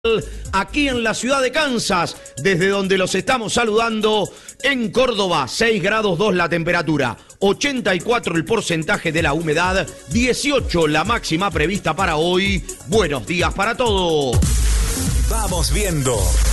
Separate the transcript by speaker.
Speaker 1: aquí en la ciudad de Kansas, desde donde los estamos saludando en Córdoba, 6 grados 2 la temperatura, 84 el porcentaje de la humedad, 18 la máxima prevista para hoy. Buenos días para todos.
Speaker 2: Vamos viendo.